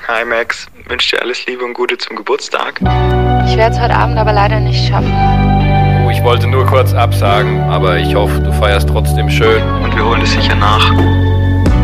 Hi Max, wünsche dir alles Liebe und Gute zum Geburtstag. Ich werde es heute Abend aber leider nicht schaffen. Ich wollte nur kurz absagen, aber ich hoffe, du feierst trotzdem schön. Und wir holen es sicher nach.